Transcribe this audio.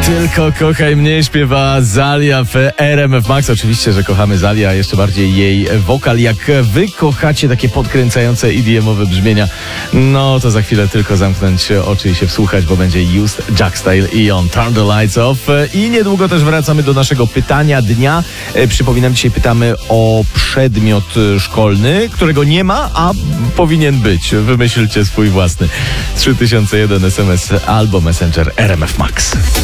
Tylko kochaj mnie śpiewa Zalia w RMF Max. Oczywiście, że kochamy Zalię, a jeszcze bardziej jej wokal. Jak wy kochacie takie podkręcające EDM-owe brzmienia, no to za chwilę tylko zamknąć oczy i się wsłuchać, bo będzie Used, Jackstyle i On Turn the Lights Off. I niedługo też wracamy do naszego pytania dnia. Przypominam, dzisiaj pytamy o przedmiot szkolny, którego nie ma, a powinien być. Wymyślcie swój własny. 3001 SMS albo Messenger RMF Max.